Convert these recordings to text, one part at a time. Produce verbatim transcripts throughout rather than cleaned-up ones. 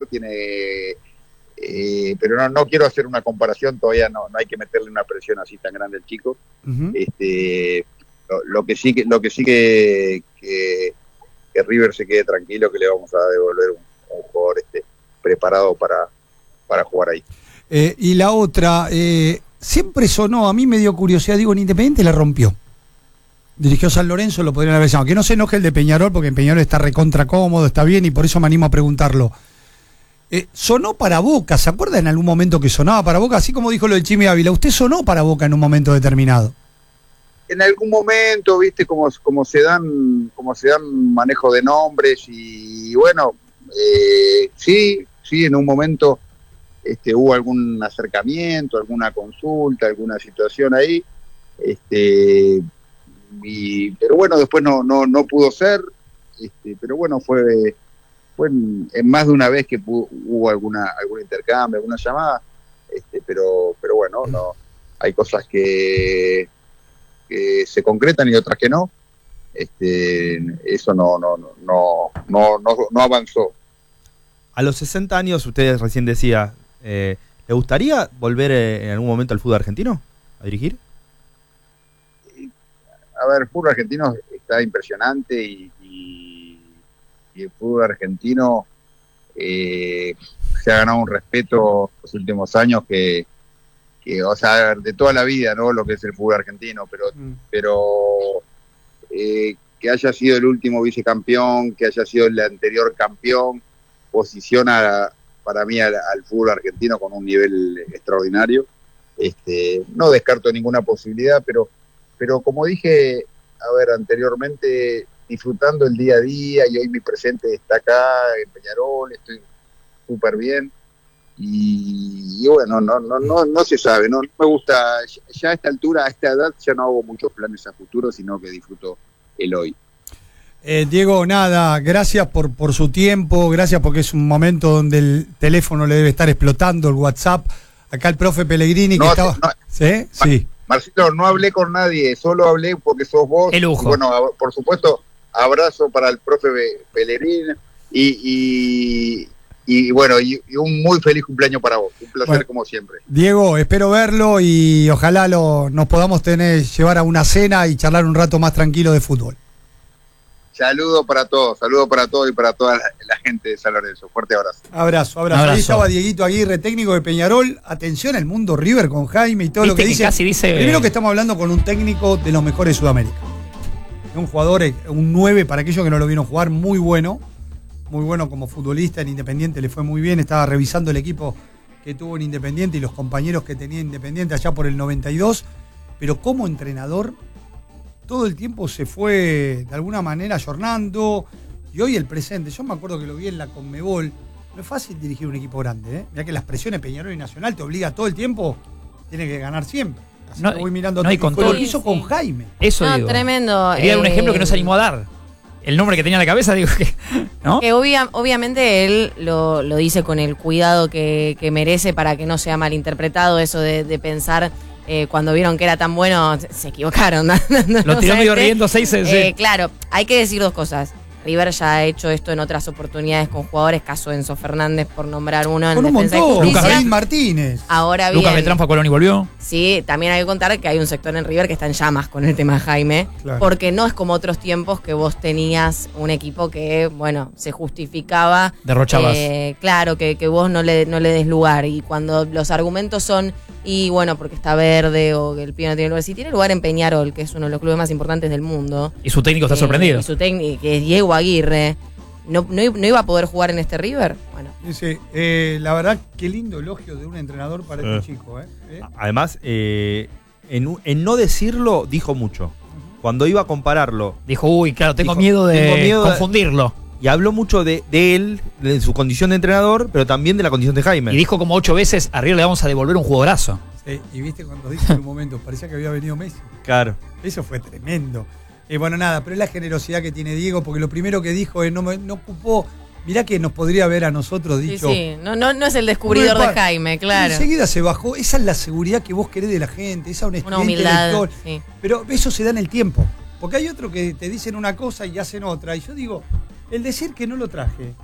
tiene... Eh, pero no, no quiero hacer una comparación, todavía no, no hay que meterle una presión así tan grande al chico. Uh-huh. Este, lo, lo que sí que, lo que, sí que, que, que River se quede tranquilo, que le vamos a devolver un, un jugador este, preparado para, para jugar ahí. Eh, y la otra, eh, siempre sonó, a mí me dio curiosidad, digo, en Independiente la rompió. Dirigió San Lorenzo, lo podrían haber llamado. Que no se enoje el de Peñarol, porque en Peñarol está recontra cómodo, está bien, y por eso me animo a preguntarlo. Eh, sonó para Boca, ¿se acuerda en algún momento que sonaba para Boca? Así como dijo lo de Chimi Ávila, ¿usted sonó para Boca en un momento determinado? En algún momento, viste, como, como se dan como se dan manejo de nombres y, bueno, eh, sí, sí, en un momento este, hubo algún acercamiento, alguna consulta, alguna situación ahí, este, y, pero bueno, después no, no, no pudo ser, este, pero bueno, fue... Fue en, en más de una vez que pudo, hubo alguna algún intercambio, alguna llamada, este, pero pero bueno, no hay cosas que, que se concretan y otras que no. Este, eso no no no no no no, no avanzó. A los sesenta años, usted recién decía, eh, ¿le gustaría volver eh, en algún momento al fútbol argentino a dirigir? A ver, el fútbol argentino está impresionante y, y y el fútbol argentino eh, se ha ganado un respeto los últimos años que, que, o sea, de toda la vida, ¿no? Lo que es el fútbol argentino, pero, mm. pero eh, que haya sido el último vicecampeón, que haya sido el anterior campeón, posiciona para mí al, al fútbol argentino con un nivel extraordinario. Este, no descarto ninguna posibilidad, pero, pero como dije, a ver, anteriormente, disfrutando el día a día, y hoy mi presente está acá en Peñarol, estoy súper bien, y, y bueno, no, no, no, no se sabe, no, no me gusta, ya a esta altura, a esta edad, ya no hago muchos planes a futuro, sino que disfruto el hoy. Eh, Diego, nada, gracias por, por su tiempo, gracias porque es un momento donde el teléfono le debe estar explotando, el WhatsApp, acá el profe Pellegrini que no, estaba... No, ¿sí? Sí. Marcelo, no hablé con nadie, solo hablé porque sos vos. El lujo. Y bueno, por supuesto, abrazo para el profe Pellegrini y, y, y bueno, y, y un muy feliz cumpleaños para vos. Un placer, bueno, como siempre. Diego, espero verlo y ojalá lo, nos podamos tener llevar a una cena y charlar un rato más tranquilo de fútbol. Saludo para todos, saludo para todos y para toda la, la gente de San Lorenzo. Fuerte abrazo. Abrazo, abrazo. abrazo. Ahí estaba Dieguito Aguirre, técnico de Peñarol. Atención al mundo River con Jaime y todo lo que, que dice. Casi dice. Primero que estamos hablando con un técnico de los mejores de Sudamérica. Un jugador, un nueve, para aquellos que no lo vieron jugar, muy bueno. Muy bueno como futbolista en Independiente, le fue muy bien. Estaba revisando el equipo que tuvo en Independiente y los compañeros que tenía Independiente allá por el noventa y dos. Pero como entrenador, todo el tiempo se fue de alguna manera ayornando. Y hoy el presente, yo me acuerdo que lo vi en la Conmebol. No es fácil dirigir un equipo grande, ¿eh? Mirá que las presiones Peñarol y Nacional te obliga todo el tiempo, tiene que ganar siempre. Así no, que voy mirando no, todo. Con fue todo, lo que hizo sí, con sí. Jaime. Eso no, digo. Tremendo. Quería dar un eh, ejemplo que no se animó a dar. El nombre que tenía en la cabeza, digo que. ¿no? Que obvia, obviamente él lo, lo dice con el cuidado que, que merece para que no sea malinterpretado eso de, de pensar. Eh, cuando vieron que era tan bueno, se equivocaron. ¿no? Lo tiró medio riendo seis eh, sí. Claro, hay que decir dos cosas. River ya ha hecho esto en otras oportunidades con jugadores, caso Enzo Fernández, por nombrar uno en con un Defensa montón. y Justicia. Lucas David Martínez. Ahora bien. Lucas Beltrán fue a Colón y volvió. Sí, también hay que contar que hay un sector en River que está en llamas con el tema de Jaime, claro. Porque no es como otros tiempos que vos tenías un equipo que, bueno, se justificaba. Derrochabas. Eh, claro, que, que vos no le, no le des lugar. Y cuando los argumentos son, y bueno, porque está verde o que el pibe no tiene lugar. Si tiene lugar en Peñarol, que es uno de los clubes más importantes del mundo. Y su técnico está eh, sorprendido. Y su técnico, que es Diego Aguirre. ¿No, no, ¿No iba a poder jugar en este River? Bueno. Dice, eh, la verdad, qué lindo elogio de un entrenador para eh. este chico. ¿eh? ¿Eh? Además, eh, en, en no decirlo, dijo mucho. Uh-huh. Cuando iba a compararlo... Dijo, uy, claro, tengo dijo, miedo de tengo miedo confundirlo. De, y habló mucho de, de él, de su condición de entrenador, pero también de la condición de Jaime. Y dijo como ocho veces, a River le vamos a devolver un jugadorazo. Sí, y viste cuando dijo en un momento, parecía que había venido Messi. Claro. Eso fue tremendo. Eh, bueno, nada, pero es la generosidad que tiene Diego, porque lo primero que dijo es, no, me, no ocupó... Mirá que nos podría haber a nosotros dicho... Sí, sí. No, no, no es el descubridor no, de Jaime, claro. Enseguida se bajó. Esa es la seguridad que vos querés de la gente, esa honestidad. Una humildad, sí. Pero eso se da en el tiempo. Porque hay otro que te dicen una cosa y hacen otra. Y yo digo, el decir que no lo traje, ¿sabes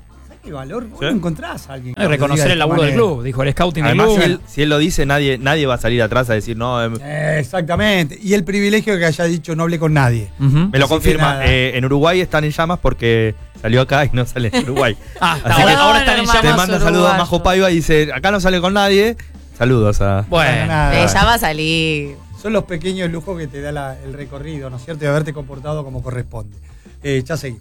hay valor, vos ¿Sí? no encontrás a alguien. No, y reconocer el laburo del club, dijo el scouting del Además, club. si él, si él lo dice, nadie, nadie va a salir atrás a decir, no, em, Eh, exactamente. Y el privilegio de que haya dicho no hablé con nadie. Ujú. me lo Así que confirma. nada. Eh, en Uruguay están en llamas porque salió acá y no sale en Uruguay. Ah, Así ahora, que ahora están en hermano, te llamas. manda uruguayo. saludos a Majo Paiva y dice, acá no sale con nadie. Saludos a... Bueno, Nada. Eh, ya va a salir. Son los pequeños lujos que te da la- el recorrido, ¿no es cierto? Y haberte comportado como corresponde. Eh, ya seguimos.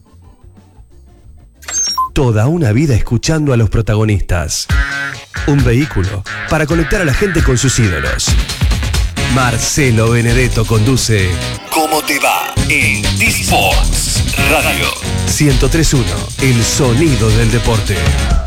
Toda una vida escuchando a los protagonistas. Un vehículo para conectar a la gente con sus ídolos. Marcelo Benedetto conduce ¿Cómo te va? En D-Sports Radio ciento tres punto uno, el sonido del deporte.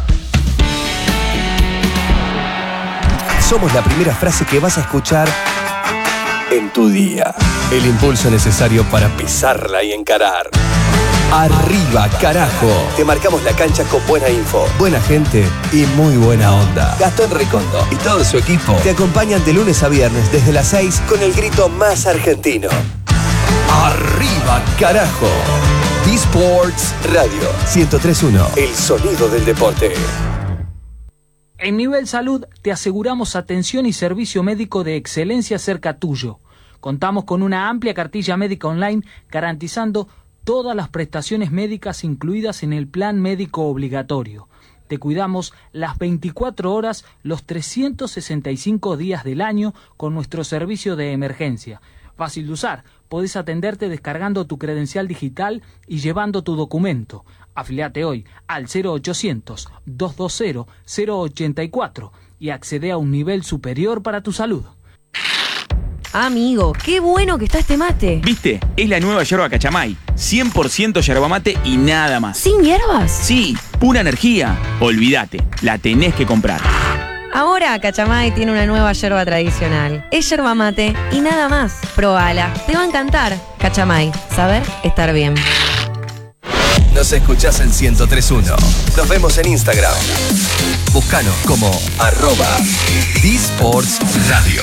Somos la primera frase que vas a escuchar en tu día. El impulso necesario para pisarla y encarar. Arriba, carajo. Te marcamos la cancha con buena info, buena gente y muy buena onda. Gastón Recondo y todo su equipo te acompañan de lunes a viernes desde las seis con el grito más argentino. Arriba, carajo. D-Sports Radio ciento tres punto uno, el sonido del deporte. En Nivel Salud te aseguramos atención y servicio médico de excelencia cerca tuyo. Contamos con una amplia cartilla médica online garantizando todas las prestaciones médicas incluidas en el plan médico obligatorio. Te cuidamos las veinticuatro horas, los trescientos sesenta y cinco días del año con nuestro servicio de emergencia. Fácil de usar, podés atenderte descargando tu credencial digital y llevando tu documento. Afiliate hoy al cero ochocientos, doscientos veinte, cero ochenta y cuatro y accede a un nivel superior para tu salud. Amigo, qué bueno que está este mate. ¿Viste? Es la nueva yerba Cachamay. cien por ciento yerba mate y nada más. ¿Sin hierbas? Sí, pura energía. Olvídate, la tenés que comprar. Ahora Cachamay tiene una nueva yerba tradicional. Es yerba mate y nada más. Probala, te va a encantar. Cachamay, saber estar bien. Nos escuchás en ciento tres punto uno. Nos vemos en Instagram. Búscanos como arroba D-Sports Radio.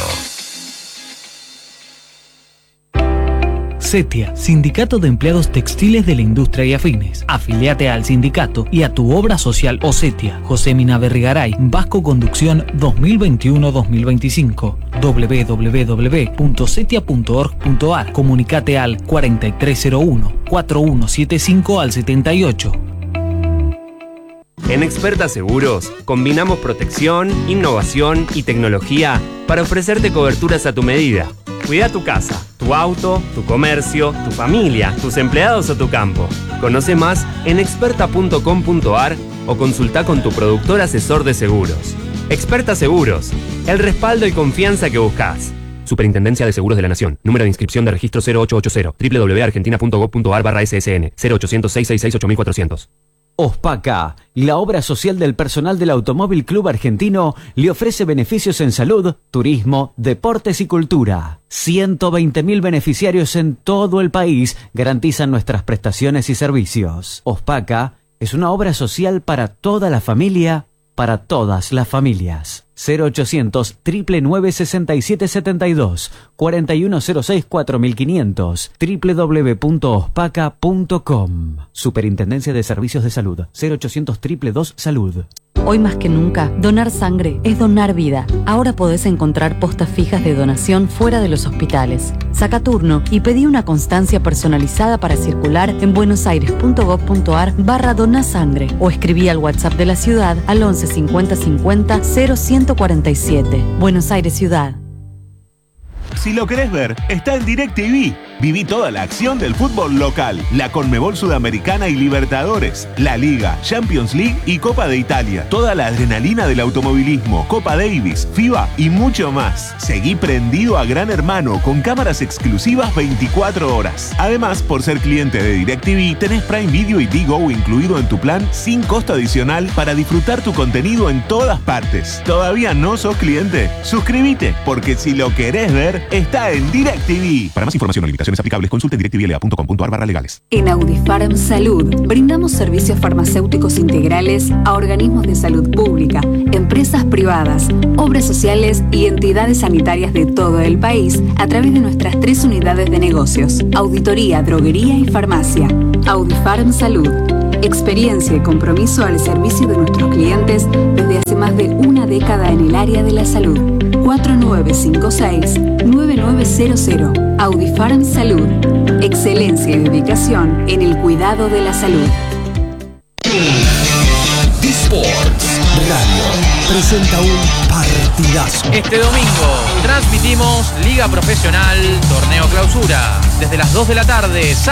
CETIA, Sindicato de Empleados Textiles de la Industria y Afines. Afiliate al sindicato y a tu obra social o CETIA. José Mina Berrigaray, Vasco Conducción dos mil veintiuno dos mil veinticinco. doble u doble u doble u punto cetia punto org punto ar. Comunicate al cuarenta y tres cero uno, cuarenta y uno setenta y cinco al setenta y ocho. En Experta Seguros, combinamos protección, innovación y tecnología para ofrecerte coberturas a tu medida. Cuida tu casa, tu auto, tu comercio, tu familia, tus empleados o tu campo. Conoce más en experta punto com punto ar o consulta con tu productor asesor de seguros. Experta Seguros, el respaldo y confianza que buscas. Superintendencia de Seguros de la Nación. Número de inscripción de registro cero ocho ocho cero, doble u doble u doble u punto argentina punto gov punto ar barra ese ese ene, cero ochocientos, seiscientos sesenta y seis, ocho mil cuatrocientos. OSPACA, la obra social del personal del Automóvil Club Argentino, le ofrece beneficios en salud, turismo, deportes y cultura. ciento veinte mil beneficiarios en todo el país garantizan nuestras prestaciones y servicios. OSPACA es una obra social para toda la familia, para todas las familias. cero ochocientos, nueve nueve nueve, seis siete siete dos, cuatro uno cero seis, cuatro mil quinientos, doble u doble u doble u punto ospaca punto com. Superintendencia de Servicios de Salud, cero ochocientos, dos dos dos, salud. Hoy más que nunca, donar sangre es donar vida. Ahora podés encontrar postas fijas de donación fuera de los hospitales. Saca turno y pedí una constancia personalizada para circular en buenosaires punto gov punto ar barra donasangre o escribí al WhatsApp de la ciudad al once cincuenta cincuenta cero ciento cuarenta y siete. Buenos Aires Ciudad. Si lo querés ver, está en DirecTV. Viví toda la acción del fútbol local, la Conmebol Sudamericana y Libertadores, la Liga, Champions League y Copa de Italia. Toda la adrenalina del automovilismo, Copa Davis, FIBA y mucho más. Seguí prendido a Gran Hermano con cámaras exclusivas veinticuatro horas. Además, por ser cliente de DirecTV, tenés Prime Video y Digo incluido en tu plan sin costo adicional para disfrutar tu contenido en todas partes. ¿Todavía no sos cliente? Suscríbete, porque si lo querés ver, está en DirecTV. Para más información o limitaciones aplicables, consulte directvla punto com punto ar barra legales. En Audifarm Salud brindamos servicios farmacéuticos integrales a organismos de salud pública, empresas privadas, obras sociales y entidades sanitarias de todo el país a través de nuestras tres unidades de negocios: auditoría, droguería y farmacia. Audifarm Salud. Experiencia y compromiso al servicio de nuestros clientes desde hace más de una década en el área de la salud. cuatro nueve cinco seis, nueve nueve cero cero. Audifarm Salud. Excelencia y dedicación en el cuidado de la salud. D-Sports Radio presenta un partidazo. Este domingo transmitimos Liga Profesional, Torneo Clausura. Desde las dos de la tarde,